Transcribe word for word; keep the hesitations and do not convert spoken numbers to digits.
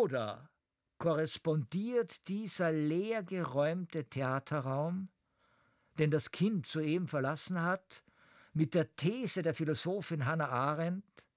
Oder korrespondiert dieser leergeräumte Theaterraum, den das Kind soeben verlassen hat, mit der These der Philosophin Hannah Arendt,